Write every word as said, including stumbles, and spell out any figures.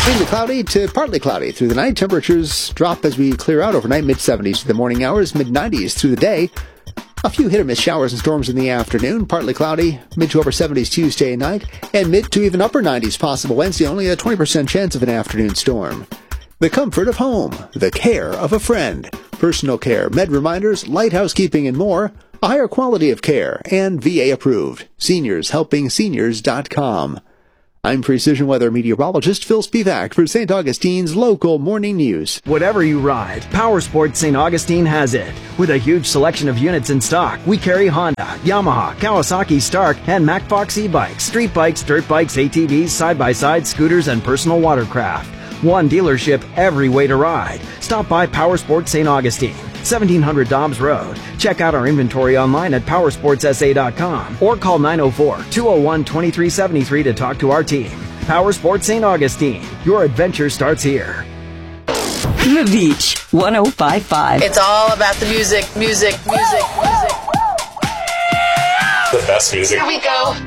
Mainly cloudy to partly cloudy through the night. Temperatures drop as we clear out overnight, mid seventies to the morning hours, mid nineties through the day. A few hit-or-miss showers and storms in the afternoon. Partly cloudy, mid to upper seventies Tuesday night, and mid to even upper nineties possible Wednesday. Only a twenty percent chance of an afternoon storm. The comfort of home, the care of a friend, personal care, med reminders, light housekeeping, and more. A higher quality of care and V A approved. Seniors Helping Seniors dot com. I'm Precision Weather meteorologist Phil Spivak for Saint Augustine's local morning news. Whatever you ride, Powersports Saint Augustine has it. With a huge selection of units in stock, we carry Honda, Yamaha, Kawasaki, Stark, and Mack Fox e-bikes, street bikes, dirt bikes, A T Vs, side-by-side, scooters, and personal watercraft. One dealership, every way to ride. Stop by Powersports Saint Augustine, seventeen hundred Dobbs Road. Check out our inventory online at powersports s a dot com or call nine oh four, two oh one, two three seven three to talk to our team. Powersports Saint Augustine. Your adventure starts here. The Beach, one oh five point five. It's all about the music, music, music, music. The best music. Here we go.